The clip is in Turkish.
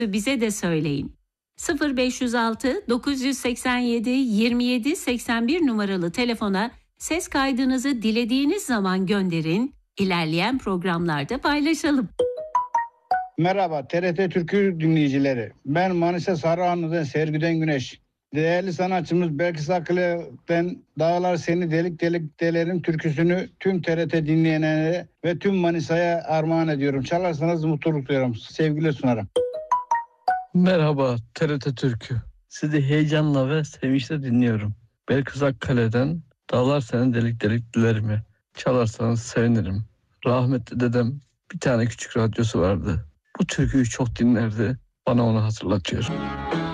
bize de söyleyin. 0506 987 27 81 numaralı telefona ses kaydınızı dilediğiniz zaman gönderin. İlerleyen programlarda paylaşalım. Merhaba TRT Türkü dinleyicileri. Ben Manisa Sarıhanlı'dan Sergüden Güneş. Değerli sanatçımız Belkıs Akıl'den Dağlar Seni Delik Delik Delerim türküsünü tüm TRT dinleyenlere ve tüm Manisa'ya armağan ediyorum. Çalarsanız mutluluk duyarım. Sevgiyle sunarım. Merhaba TRT Türkü. Sizi heyecanla ve sevinçle dinliyorum. Belkıs Akkale'den Dağlar Seni Delik Delik Dilerimi. Çalarsanız sevinirim. Rahmetli dedem bir tane küçük radyosu vardı. Bu türküyü çok dinlerdi. Bana onu hatırlatıyor.